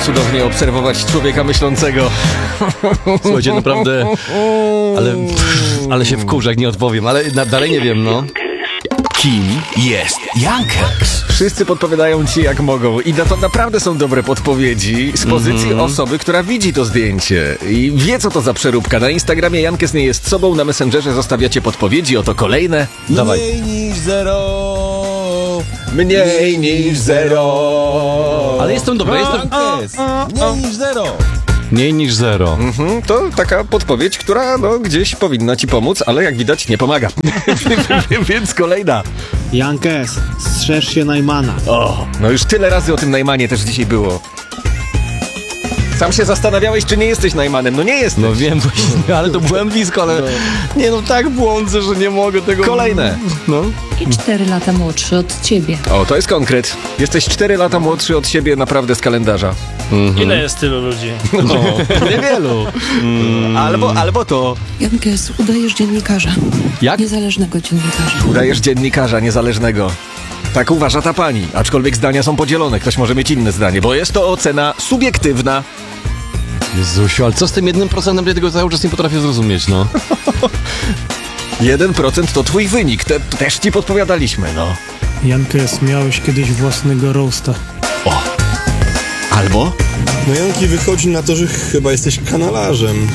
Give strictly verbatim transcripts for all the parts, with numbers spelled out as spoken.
cudownie obserwować człowieka myślącego. Słuchajcie, naprawdę, ale, ale się wkurzę, jak nie odpowiem, ale na, dalej nie wiem, no. Kim jest Jankes? Wszyscy podpowiadają ci jak mogą i na to naprawdę są dobre podpowiedzi z pozycji mm-hmm. osoby, która widzi to zdjęcie i wie, co to za przeróbka. Na Instagramie Jankes nie jest sobą, na Messengerze zostawiacie podpowiedzi, oto kolejne. Dawaj. Mniej niż zero. Mniej niż zero. Ale jestem dobry, jestem... Jankes. Mniej niż zero. Mniej niż zero. Mhm, to taka podpowiedź, która no, gdzieś powinna ci pomóc, ale jak widać nie pomaga. Więc kolejna. Jankes, strzeż się Najmana. O, no już tyle razy o tym Najmanie też dzisiaj było. Sam się zastanawiałeś, czy nie jesteś Najmanem. No nie jesteś. No wiem właśnie, ale to byłem blisko, ale... No. Nie no, tak błądzę, że nie mogę tego... Kolejne. No. I cztery lata młodszy od ciebie. O, to jest konkret. Jesteś cztery lata młodszy od siebie naprawdę z kalendarza. Mhm. Ile jest tylu ludzi? No, niewielu. Mm. Albo, albo to. Jankes, udajesz dziennikarza. Jak? Niezależnego dziennikarza. Udajesz dziennikarza niezależnego. Tak uważa ta pani, aczkolwiek zdania są podzielone. Ktoś może mieć inne zdanie, bo jest to ocena subiektywna. Jezusiu, ale co z tym jednym procentem? Ja tego cały czas nie potrafię zrozumieć, no. Jeden procent to twój wynik, Te, też ci podpowiadaliśmy, no. Jankes, miałeś kiedyś własnego roasta. O. Albo? No Janki, wychodzi na to, że chyba jesteś kanalarzem.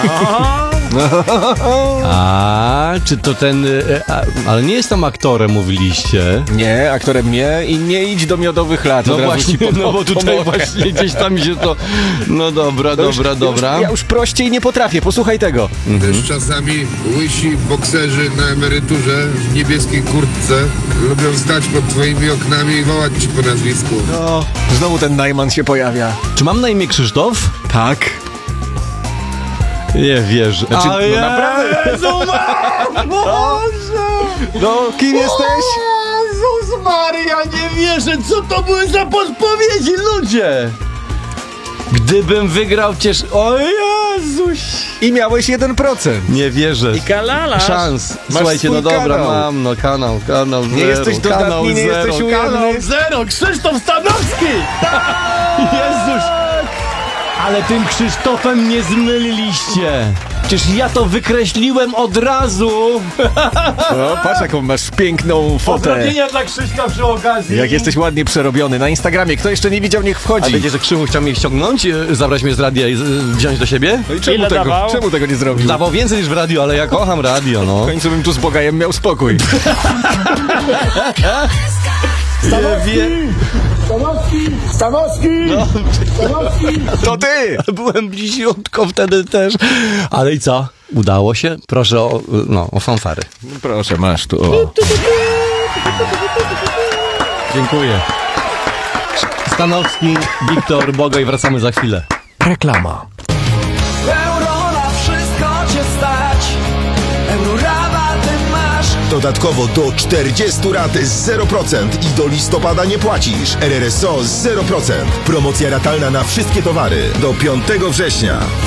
A, czy to ten... A, ale nie jest tam aktorem, mówiliście. Nie, aktorem nie i nie idź do miodowych lat. No od razu właśnie, ci pod, no bo tutaj pomogę. właśnie gdzieś tam mi się to... No dobra, To już, dobra, dobra. Już, ja już prościej nie potrafię, posłuchaj tego. Mhm. Też czasami łysi bokserzy na emeryturze w niebieskiej kurtce lubią stać pod twoimi oknami i wołać ci po nazwisku. No, znowu ten Najman się pojawia. Czy mam na imię Krzysztof? Tak. Nie wierzę. Znaczy, A no Jezu, naprawdę. Boże! No, kim jesteś? Jezus Maria, nie wierzę, co to były za podpowiedzi, ludzie! Gdybym wygrał, ciesz... O Jezuś! I miałeś jeden procent. Nie wierzę. I kalala. Szans. Masz Słuchajcie, no swój dobra, kanał. mam, no kanał, kanał Nie zero, jesteś dodatni, kanał nie zero, jesteś ujemny. kanał zero, Krzysztof Stanowski! Jezuś! Ale tym Krzysztofem mnie zmyliliście. Przecież ja to wykreśliłem od razu. No, patrz jaką masz piękną fotę. Pozdrowienia dla Krzyśka przy okazji. Jak jesteś ładnie przerobiony. Na Instagramie, kto jeszcze nie widział, niech A wchodzi. wiecie, że Krzymu chciał mnie ściągnąć, e, zabrać mnie z radia i z, wziąć do siebie? No i czemu Ile tego, dawał? czemu tego nie zrobił? Dawał więcej niż w radio, ale ja kocham radio, no. W końcu bym tu z Bogajem miał spokój. Nie wie... Stanowski! Stanowski! No. Stanowski! To ty! Byłem bliziutko wtedy też. Ale i co? Udało się? Proszę o, no, o fanfary. No proszę, masz tu. O. Dziękuję. Stanowski, Wiktor, Boga i wracamy za chwilę. Reklama. Euro na wszystko cię stać. Euro rabaty masz. Dodatkowo do czterdziestu rat zero procent i do listopada nie płacisz. R R S O zero procent. Promocja ratalna na wszystkie towary do piątego września.